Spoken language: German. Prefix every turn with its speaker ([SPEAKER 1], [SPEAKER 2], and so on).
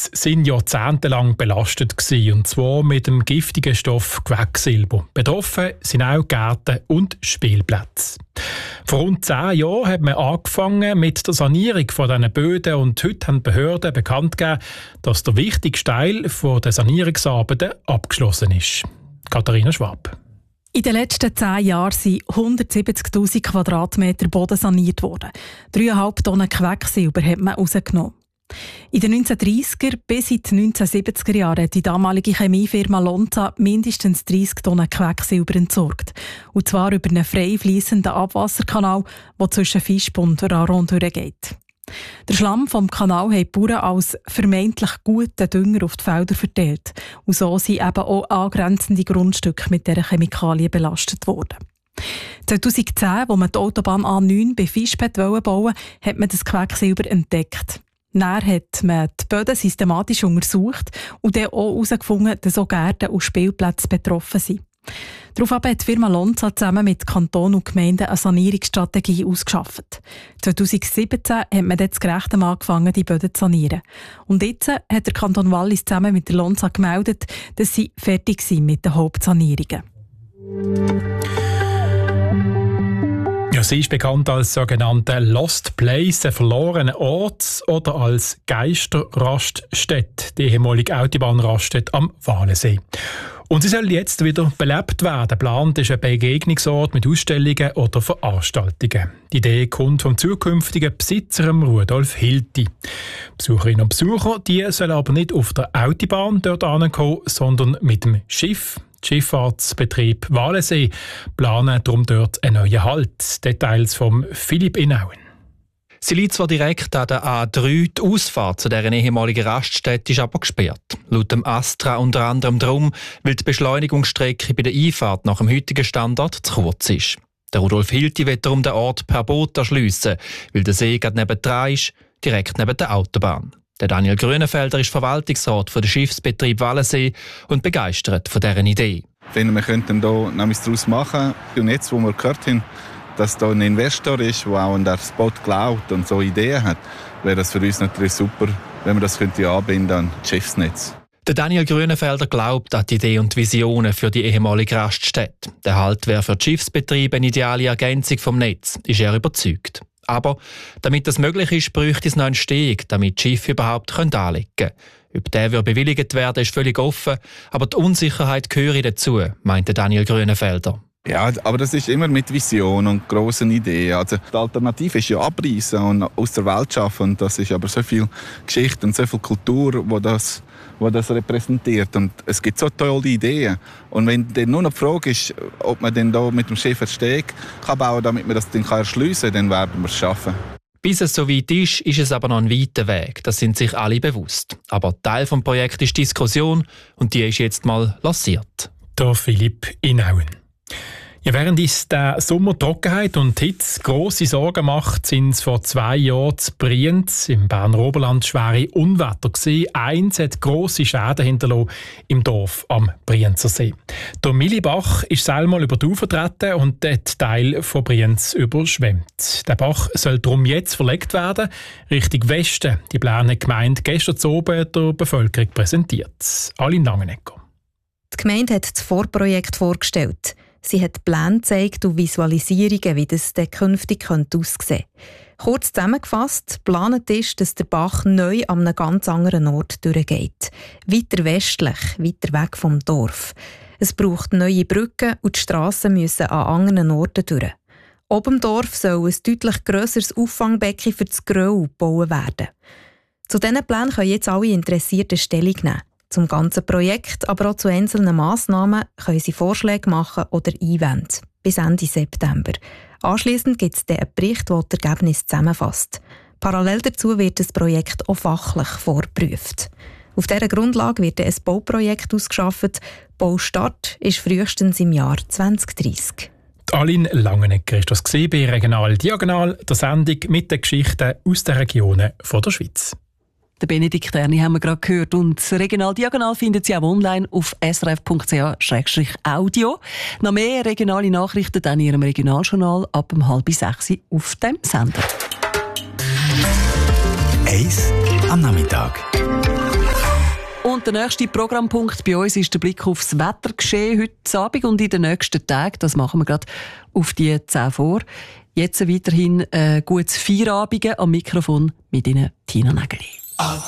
[SPEAKER 1] Schweiz sind jahrzehntelang belastet gewesen, und zwar mit dem giftigen Stoff Quecksilber. Betroffen sind auch Gärten und Spielplätze. Vor rund 10 Jahren hat man angefangen mit der Sanierung von diesen Böden, und heute haben die Behörden bekannt gegeben, dass der wichtigste Teil der Sanierungsarbeiten abgeschlossen ist. Katharina Schwab.
[SPEAKER 2] In den letzten 10 Jahren sind 170'000 Quadratmeter Boden saniert worden. 3,5 Tonnen Quecksilber hat man rausgenommen. In den 1930er bis in die 1970er Jahre hat die damalige Chemiefirma Lonza mindestens 30 Tonnen Quecksilber entsorgt. Und zwar über einen frei fliessenden Abwasserkanal, der zwischen Visp und Raron durchgeht. Der Schlamm vom Kanal haben die Bauern als vermeintlich guten Dünger auf die Felder verteilt. Und so sind eben auch angrenzende Grundstücke mit dieser Chemikalien belastet worden. 2010, als man die Autobahn A9 bei Visp bauen wollte, hat man das Quecksilber entdeckt. Dann hat man die Böden systematisch untersucht und dann auch herausgefunden, dass auch Gärten und Spielplätze betroffen sind. Daraufhin hat die Firma Lonza zusammen mit Kanton und Gemeinden eine Sanierungsstrategie ausgearbeitet. 2017 hat man dann das gerechte Mal angefangen, die Böden zu sanieren. Und jetzt hat der Kanton Wallis zusammen mit der Lonza gemeldet, dass sie fertig sind mit den Hauptsanierungen.
[SPEAKER 1] Ja, sie ist bekannt als sogenannte Lost Place, ein verlorener Ort, oder als Geisterraststätte, die ehemalige Autobahnraststätte am Walensee. Und sie soll jetzt wieder belebt werden. Geplant ist ein Begegnungsort mit Ausstellungen oder Veranstaltungen. Die Idee kommt vom zukünftigen Besitzer Rudolf Hilti. Besucherinnen und Besucher, die sollen aber nicht auf der Autobahn dort ankommen, sondern mit dem Schiff. Schifffahrtsbetrieb Walensee planen darum dort einen neuen Halt. Details von Philipp Inauen.
[SPEAKER 3] Sie liegt zwar direkt an der A3, die Ausfahrt zu deren ehemaligen Raststätte ist aber gesperrt. Laut dem Astra unter anderem darum, weil die Beschleunigungsstrecke bei der Einfahrt nach dem heutigen Standort zu kurz ist. Der Rudolf Hilti will darum den Ort per Boot erschliessen, weil der See gerade nebendran ist, direkt neben der Autobahn. Der Daniel Grünenfelder ist Verwaltungsrat für den Schiffsbetrieb Walensee und begeistert von dieser Idee.
[SPEAKER 4] Wir könnten hier nämlich daraus machen. Und jetzt, wo wir gehört haben, dass da ein Investor ist, der auch an den Spot glaubt und so Ideen hat, wäre das für uns natürlich super, wenn wir das anbinden an das Schiffsnetz.
[SPEAKER 3] Der Daniel Grünenfelder glaubt an die Idee und Visionen für die ehemalige Raststätte. Der Halt wäre für die Schiffsbetriebe eine ideale Ergänzung vom Netz, ist er überzeugt. Aber damit das möglich ist, bräuchte es noch einen Steg, damit die Schiffe überhaupt anlegen können. Ob der bewilligt werden, ist völlig offen, aber die Unsicherheit gehöre dazu, meinte Daniel Grünenfelder.
[SPEAKER 4] Ja, aber das ist immer mit Vision und grossen Ideen. Also die Alternative ist ja abreißen und aus der Welt schaffen. Und das ist aber so viel Geschichte und so viel Kultur, wo das repräsentiert. Und es gibt so tolle Ideen. Und wenn dann nur noch die Frage ist, ob man dann da mit dem Schiff einen Steg bauen kann, damit man das dann erschliessen kann, dann werden wir es schaffen.
[SPEAKER 3] Bis es so weit ist es aber noch ein weiter Weg. Das sind sich alle bewusst. Aber Teil des Projekts ist Diskussion und die ist jetzt mal lanciert.
[SPEAKER 1] Der Philipp Inauen. Ja, während uns der Sommer Trockenheit und Hitze grosse Sorgen macht, sind es vor 2 Jahren zu Brienz im Berner Oberland schwere Unwetter gewesen. Eins hat grosse Schäden hinterlassen im Dorf am Brienzer See. Der Millibach ist selber über die Ufer getreten und den Teil von Brienz überschwemmt. Der Bach soll darum jetzt verlegt werden, Richtung Westen. Die Pläne hat die Gemeinde gestern Abend der Bevölkerung präsentiert. Aline Langenegger.
[SPEAKER 5] Die Gemeinde hat das Vorprojekt vorgestellt. Sie hat Pläne gezeigt und Visualisierungen, wie das dann künftig aussehen könnte. Kurz zusammengefasst, geplant ist, dass der Bach neu an einem ganz anderen Ort durchgeht. Weiter westlich, weiter weg vom Dorf. Es braucht neue Brücken und die Strassen müssen an anderen Orten durch. Oben im Dorf soll ein deutlich grösseres Auffangbecken für das Gröll gebaut werden. Zu diesen Plänen können jetzt alle Interessierten Stellung nehmen. Zum ganzen Projekt, aber auch zu einzelnen Massnahmen können Sie Vorschläge machen oder Einwände. Bis Ende September. Anschliessend gibt es dann einen Bericht, der das Ergebnis zusammenfasst. Parallel dazu wird das Projekt auch fachlich vorgeprüft. Auf dieser Grundlage wird ein Bauprojekt ausgeschafft. Baustart ist frühestens im Jahr 2030.
[SPEAKER 1] Aline Langenegger ist das bei Regional Diagonal, der Sendung mit den Geschichten aus den Regionen der Schweiz.
[SPEAKER 6] Der Benedikt Erni haben wir gerade gehört. Und das Regional Diagonal findet Sie auch online auf srf.ch/audio. Noch mehr regionale Nachrichten dann in Ihrem Regionaljournal ab 5:30 auf dem Sender.
[SPEAKER 7] 1 am Nachmittag.
[SPEAKER 6] kommt der nächste Programmpunkt. Bei uns ist der Blick aufs Wettergeschehen heute Abend und in den nächsten Tagen. Das machen wir gerade auf die 10 vor. Jetzt weiterhin gutes Feierabend am Mikrofon mit Ihnen, Tina Nägeli.